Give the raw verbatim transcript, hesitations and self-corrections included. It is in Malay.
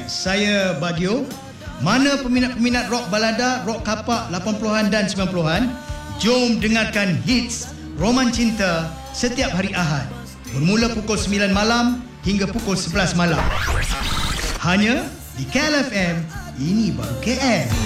saya Bagio. Mana peminat-peminat rock balada, rock kapak lapan puluhan dan sembilan puluhan, jom dengarkan hits Roman Cinta setiap hari Ahad bermula pukul sembilan malam hingga pukul sebelas malam. Hanya di K L F M, ini baru K L.